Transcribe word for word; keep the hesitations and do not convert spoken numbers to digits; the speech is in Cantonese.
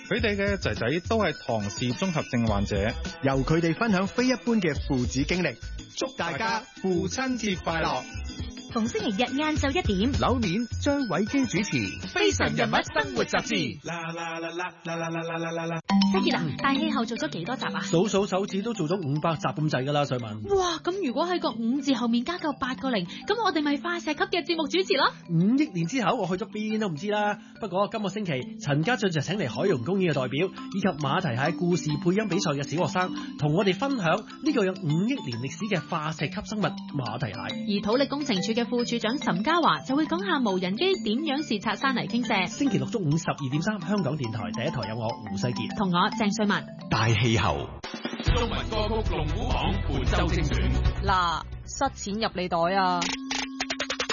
佢哋嘅仔仔都係唐氏綜合症患者， 由佢哋分享非一般嘅父子經歷， 祝大家父親節快樂。 逢星期日晏晝一點， 柳年張偉基主持《非常人物生活雜誌》。 西傑啊，大氣候做咗幾多集啊？ 數數手指都做咗五百集咁滯噶啦，瑞文。 哇，咁如果喺個五字後面加夠八個零，咁我哋咪化石級嘅節目主持咯。 五億年之後我去咗邊都唔知啦。不過今個星期陳家俊就請嚟海洋公園嘅代表，以及馬蹄蟹故事配音比賽嘅小學生，同我哋分享呢個有五億年歷史嘅化石級生物馬蹄蟹。 而土力工程處嘅副處長岑家華就會講下無人機點樣視察山泥傾瀉。 星期六中午十二點三，香港電台第一台有我胡世傑同我鄭瑞文。 大氣候中文歌曲龍虎榜本周精選。 嗱，塞錢入你袋啊！